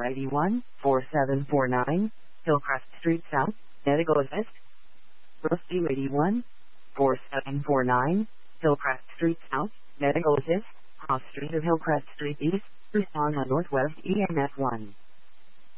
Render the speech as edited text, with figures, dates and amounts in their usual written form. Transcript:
81 4749, Hillcrest Street South, Negros East. Rescue 81 4749, Hillcrest Street South, Negros East, Cross Street or Hillcrest Street East, respond on Northwest EMS 1.